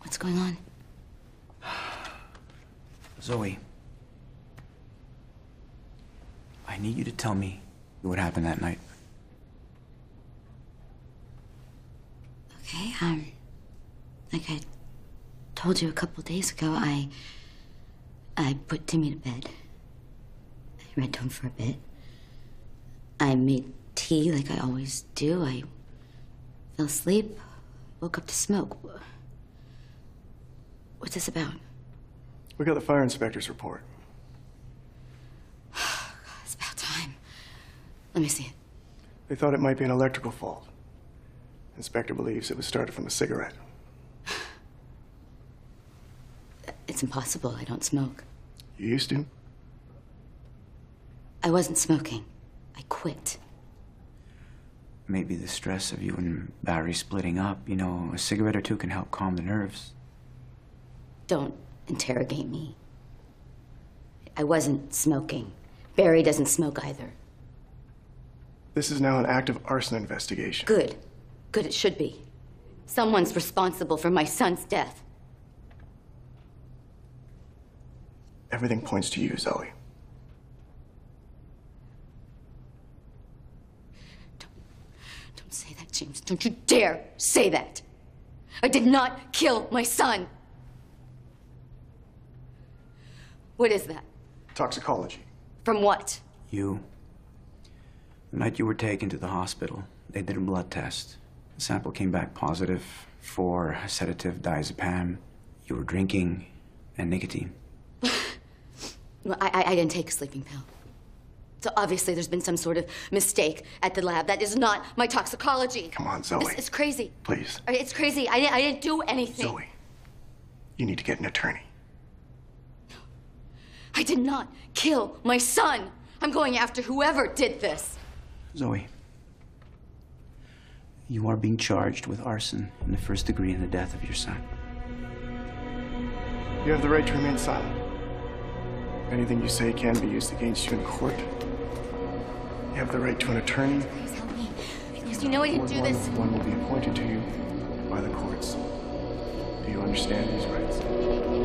What's going on? Zoe, I need you to tell me what happened that night. Okay, like I told you a couple days ago, I put Timmy to bed. I read to him for a bit. I made tea like I always do. I fell asleep, woke up to smoke. What's this about? We got the fire inspector's report. It's about time. Let me see it. They thought it might be an electrical fault. Inspector believes it was started from a cigarette. It's impossible. I don't smoke. You used to? I wasn't smoking. I quit. Maybe the stress of you and Barry splitting up, you know, a cigarette or two can help calm the nerves. Don't interrogate me. I wasn't smoking. Barry doesn't smoke either. This is now an active arson investigation. Good. Good, it should be. Someone's responsible for my son's death. Everything points to you, Zoe. Don't say that, James. Don't you dare say that. I did not kill my son. What is that? Toxicology. From what? You. The night you were taken to the hospital, they did a blood test. The sample came back positive for a sedative, diazepam. You were drinking and nicotine. Well, I didn't take a sleeping pill. So obviously there's been some sort of mistake at the lab. That is not my toxicology. Come on, Zoe. It's crazy. Please. It's crazy. I didn't do anything. Zoe, you need to get an attorney. I did not kill my son. I'm going after whoever did this. Zoe, you are being charged with arson in the first degree in the death of your son. You have the right to remain silent. Anything you say can be used against you in court. You have the right to an attorney. Please help me. Please, you know I didn't do this. One will be appointed to you by the courts. Do you understand these rights?